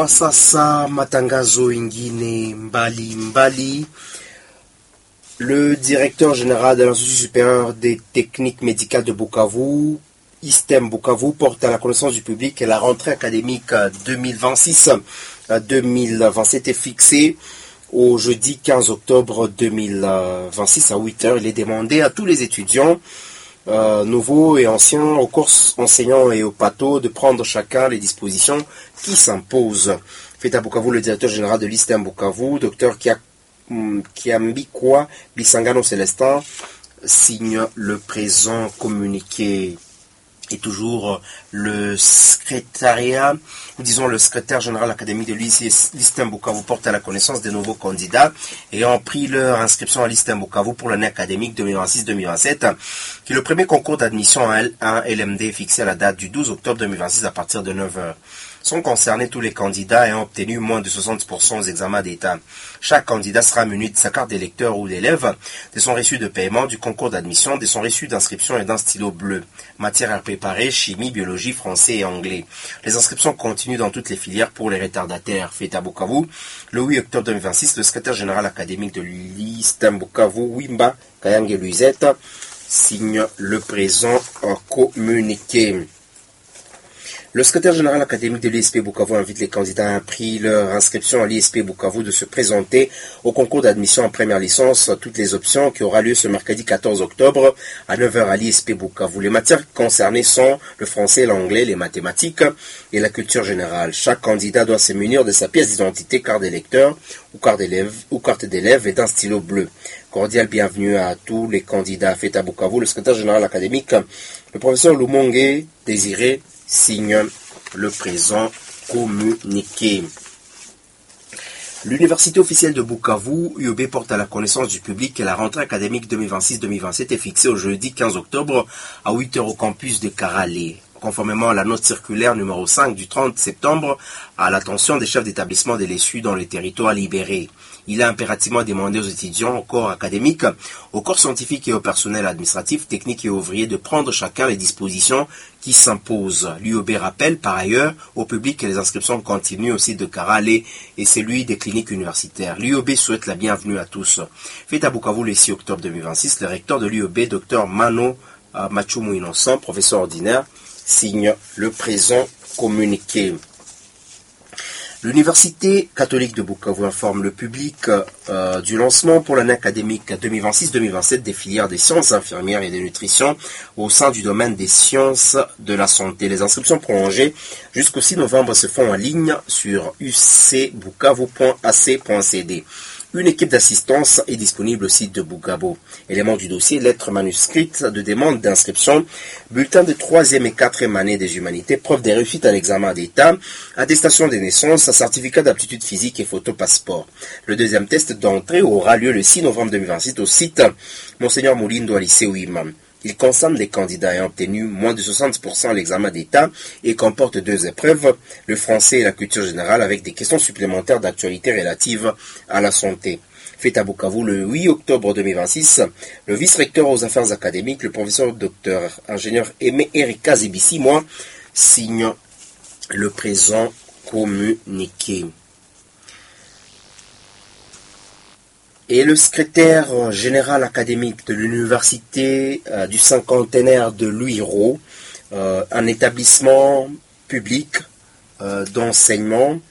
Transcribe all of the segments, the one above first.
Kwa sasa matangazo ingine mbali mbali. Le directeur général de l'Institut supérieur des techniques médicales de Bukavu, ISTEM Bukavu, porte à la connaissance du public que la rentrée académique 2026-2027 est fixée au jeudi 15 octobre 2026 à 8h. Il est demandé à tous les étudiants, nouveaux et anciens, aux courses enseignants et aux pathos, de prendre chacun les dispositions qui s'imposent. Fait à Bukavu, le directeur général de l'ISTEM Bukavu, Dr Kiambikwa Bisangano Célestin, signe le présent communiqué. Et toujours le secrétariat, ou disons le secrétaire général académique de l'ISTEM Bukavu porte à la connaissance des nouveaux candidats ayant pris leur inscription à l'ISTEM Bukavu pour l'année académique 2026-2027, qui est le premier concours d'admission à un LMD fixé à la date du 12 octobre 2026 à partir de 9h. Sont concernés tous les candidats ayant obtenu moins de 60% aux examens d'État. Chaque candidat sera muni de sa carte d'électeur ou d'élève, de son reçu de paiement, du concours d'admission, de son reçu d'inscription et d'un stylo bleu. Matière à préparer, chimie, biologie, français et anglais. Les inscriptions continuent dans toutes les filières pour les retardataires. Fait à Bukavu, le 8 octobre 2026, le secrétaire général académique de l'ISTEM Bukavu, Wimba Kayange Luisette, signe le présent communiqué. Le secrétaire général académique de l'ISP Bukavu invite les candidats ayant pris leur inscription à l'ISP Bukavu de se présenter au concours d'admission en première licence, toutes les options, qui aura lieu ce mercredi 14 octobre à 9h à l'ISP Bukavu. Les matières concernées sont le français, l'anglais, les mathématiques et la culture générale. Chaque candidat doit se munir de sa pièce d'identité, carte d'électeur ou carte d'élève et d'un stylo bleu. Cordial bienvenue à tous les candidats. Fait à Bukavu, le secrétaire général académique, le professeur Lumonge Désiré, signe le présent communiqué. L'Université officielle de Bukavu, UOB, porte à la connaissance du public que la rentrée académique 2026-2027 est fixée au jeudi 15 octobre à 8h au campus de Karale. Conformément à la note circulaire numéro 5 du 30 septembre, à l'attention des chefs d'établissement de l'ESU dans les territoires libérés. Il est impérativement demandé aux étudiants, au corps académique, au corps scientifique et au personnel administratif, technique et ouvrier de prendre chacun les dispositions qui s'imposent. L'UOB rappelle par ailleurs au public que les inscriptions continuent au site de Karale et celui des cliniques universitaires. L'UOB souhaite la bienvenue à tous. Fait à Bukavu le 6 octobre 2026, le recteur de l'UOB, Dr Mano Machumu Innocent, professeur ordinaire, signe le présent communiqué. L'Université catholique de Bukavu informe le public du lancement pour l'année académique 2026-2027 des filières des sciences infirmières et de nutrition au sein du domaine des sciences de la santé. Les inscriptions prolongées jusqu'au 6 novembre se font en ligne sur ucbukavu.ac.cd. Une équipe d'assistance est disponible au site de Bukavu. Éléments du dossier, lettres manuscrites de demande d'inscription, bulletin de 3e et 4e année des humanités, preuve des réussites à l'examen d'État, attestation des naissances, certificat d'aptitude physique et photo passeport. Le deuxième test d'entrée aura lieu le 6 novembre 2026 au site Monseigneur Moulindo à lycée Ouimam. Il concerne les candidats ayant obtenu moins de 60% à l'examen d'État et comporte 2 épreuves, le français et la culture générale, avec des questions supplémentaires d'actualité relatives à la santé. Fait à Bukavu le 8 octobre 2026, le vice-recteur aux affaires académiques, le professeur Dr ingénieur Aimé Erika Zibissi-Moi, signe le présent communiqué. Et le secrétaire général académique de l'université du cinquantenaire de Louis-Roux, un établissement public d'enseignement,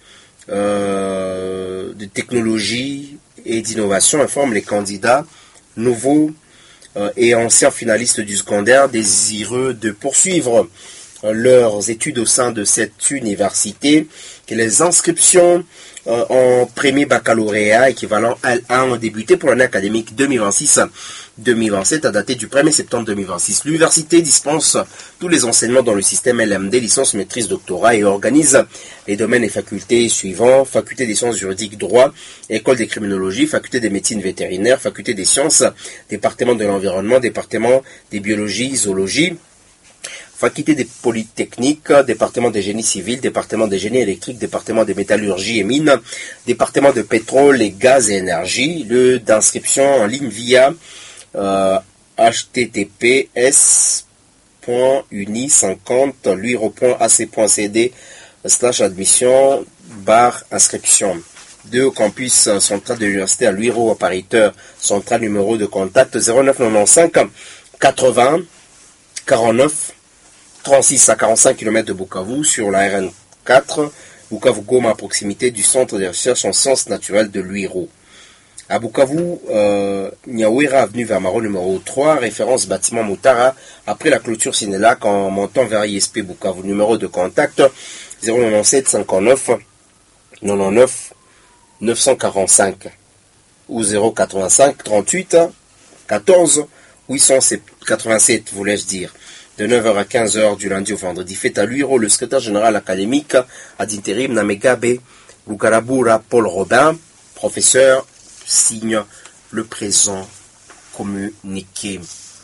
de technologie et d'innovation, informe les candidats nouveaux et anciens finalistes du secondaire désireux de poursuivre leurs études au sein de cette université que les inscriptions en premier baccalauréat équivalent L1 ont débuté pour l'année académique 2026-2027 à dater du 1er septembre 2026. L'université dispense tous les enseignements dans le système LMD, licence, maîtrise, doctorat et organise les domaines et facultés suivants: faculté des sciences juridiques, droit, école des criminologies, faculté des médecines vétérinaires, faculté des sciences, département de l'environnement, département des biologies, zoologie, faculté des polytechniques, département des génies civils, département des génies électriques, département des métallurgies et mines, département de pétrole et gaz et énergie. Lieu d'inscription en ligne via https://uni50luiro.ac.cd/admission barre inscription. 2 au campus central de l'université à Luiro, appariteur central, numéro de contact 0995 80 49 36 à 45 km de Bukavu sur la RN4, Bukavu-Goma, à proximité du centre de recherche en sciences naturelles de Luiro. À Bukavu, Nyawera, avenue Vermaro, numéro 3, référence bâtiment Moutara, après la clôture Sinelac en montant vers ISP Bukavu. Numéro de contact 097 59 99 945 ou 085 38 14 887, voulais-je dire. De 9h à 15h du lundi au vendredi. Fait à Luiro, le secrétaire général académique ad intérim Namegabe Lugarabura Paul Robin, professeur, signe le présent communiqué.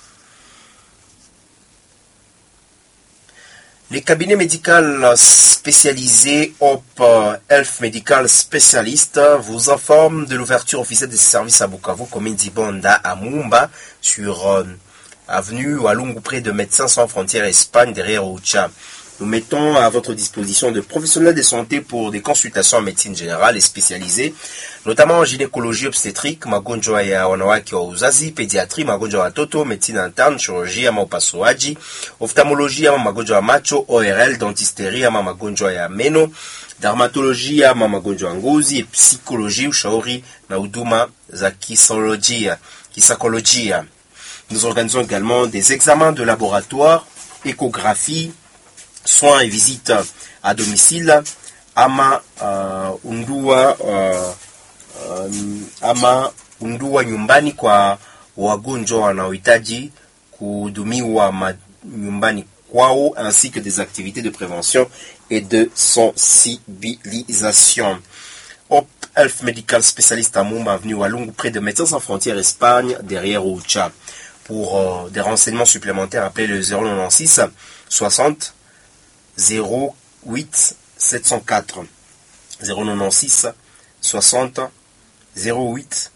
Les cabinets médicaux spécialisés OP Health Medical Specialist vous informent de l'ouverture officielle des services à Bukavu, commune d'Ibonda à Mumba, sur avenue Walungu, près de Médecins Sans Frontières Espagne, derrière Oucha. Nous mettons à votre disposition de professionnels de santé pour des consultations en médecine générale et spécialisées, notamment en gynécologie obstétrique, magonjwa ya wanawake wa uzazi, pédiatrie, magonjwa ya watoto, médecine interne, chirurgie ama upasuaji, ophtalmologie ama magonjwa ya macho, ORL, dentisterie ama magonjwa ya meno, dermatologie ama magonjwa ya ngozi, psychologie, ushauri na huduma za kisaikolojia. Nous organisons également des examens de laboratoire, échographie, soins et visites à domicile, ama undua nyumbani kwa wagonjwa wanaohitaji kuhudumiwa nyumbani kwao, ainsi que des activités de prévention et de sensibilisation. Hop Health Medical Specialist à Mumba, avenue Walungu, près de Médecins Sans Frontières Espagne, derrière Oucha. Pour des renseignements supplémentaires, appelez le 096 60 08 704. 096 60 08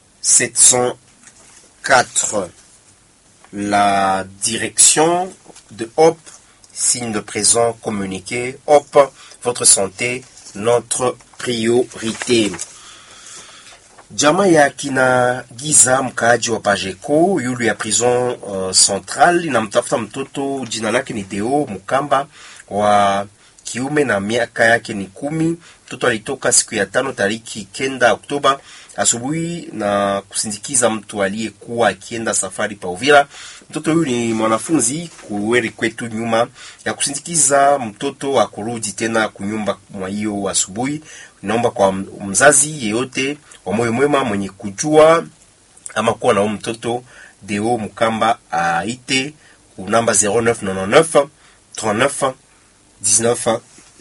704. La direction de HOP, signe de présent communiqué. HOP, votre santé, notre priorité. Jamaa ya kina Giza, mkaaji wa Pajeko, yulu ya prison central, inamtafuta mtoto, jina lake ni Deo Mukamba, wa kiume na miaka yake ni 10. Mtoto alitoka siku ya 5 tariki 9 Oktoba asubuhi na kusindikiza mtu aliyekuwa akienda safari pa Uvira. Mtoto huyu ni mwanafunzi kuweri kwetu, nyuma ya kusindikiza mtoto akurudi tena kunyumba mwa hiyo asubuhi. Naomba kwa mzazi yeyote wa moyo mwema mwenye kujua ama kuwa na mtoto Deo Mukamba aite ku namba 0999 39 19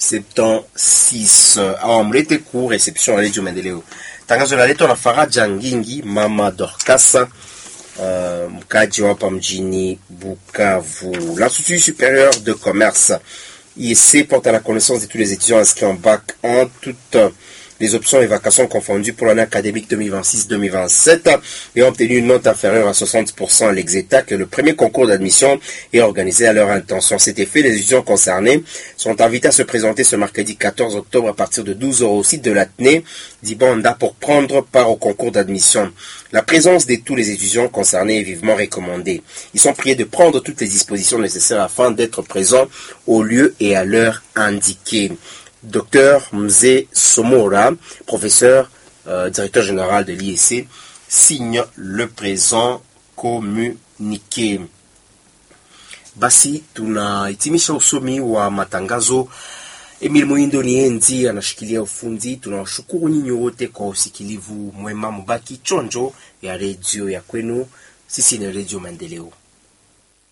76 au mlete ku reception Radio Maendeleo. Tangazo la leto na Faraja Ngingi, mama Dorcas, mkaji hapa mjini Bukavu. L'Institut supérieur de commerce ISC porte à la connaissance de tous les étudiants inscrits en bac 1 toutes les options et vacations confondues pour l'année académique 2026-2027 et ont obtenu une note inférieure à 60% à l'Exétac. Le premier concours d'admission est organisé à leur intention. Cet effet, les étudiants concernés sont invités à se présenter ce mercredi 14 octobre à partir de 12h au site de l'Athénée d'Ibonda pour prendre part au concours d'admission. La présence de tous les étudiants concernés est vivement recommandée. Ils sont priés de prendre toutes les dispositions nécessaires afin d'être présents au lieu et à l'heure indiquée. Docteur Mzee Somora, professeur, directeur général de l'IEC, signe le présent communiqué. Basi tunahitimisha usomi wa matangazo. Emil Muindo ni enzi anashikilia ufundi. Tunawashukuru nyinyi wote kwa usikilivu mwema, mubaki chonjo ya redio ya kwenu. Sisi ni Radio Maendeleo.